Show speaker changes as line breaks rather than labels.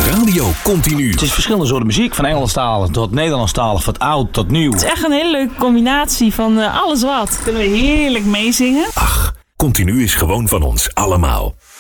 Radio Continu.
Het is verschillende soorten muziek, van Engelstalig tot Nederlandstalig, van oud tot nieuw.
Het is echt een hele leuke combinatie van alles wat. Kunnen we heerlijk meezingen.
Ach, Continu is gewoon van ons allemaal.